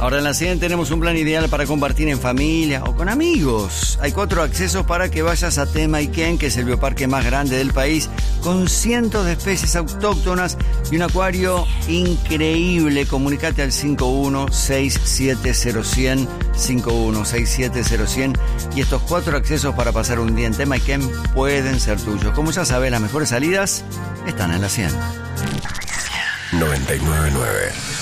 Ahora en la 100 tenemos un plan ideal para compartir en familia o con amigos. Hay 4 accesos para que vayas a Temayquén, que es el bioparque más grande del país, con cientos de especies autóctonas y un acuario increíble. Comunicate al 51670100, 51670100, y estos 4 accesos para pasar un día en Temayquén pueden ser tuyos. Como ya sabes, las mejores salidas están en la 100. 99.9